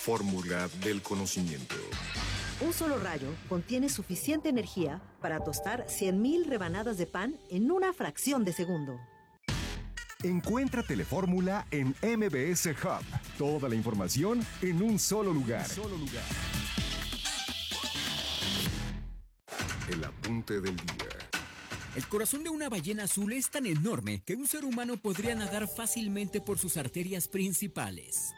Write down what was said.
fórmula del conocimiento. Un solo rayo contiene suficiente energía para tostar 100,000 rebanadas de pan en una fracción de segundo. Encuentra Telefórmula en MBS Hub. Toda la información en un solo lugar. El apunte del día. El corazón de una ballena azul es tan enorme que un ser humano podría nadar fácilmente por sus arterias principales.